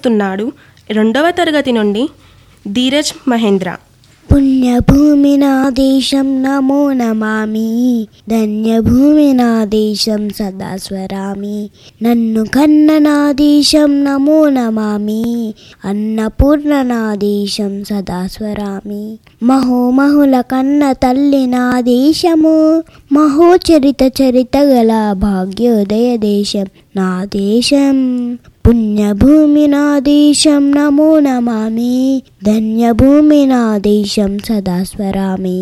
వస్తున్నాడు 2వ తరగతి నుండి ధీరజ్ మహేంద్ర. పుణ్యభూమి నా దేశం నమో నమామి, ధన్యభూమి నా దేశం సదా స్మరామి. నన్ను కన్న నా దేశం నమో నమామి, అన్నపూర్ణ నా దేశం సదా స్మరామి. మహోమహుల కన్న తల్లి నా దేశము, మహోచరిత చరిత గల భాగ్యోదయ దేశం నా దేశం. పుణ్యభూమి నా దేశం నమో నమామి, ధన్యభూమి నా దేశం సదా స్మరామి.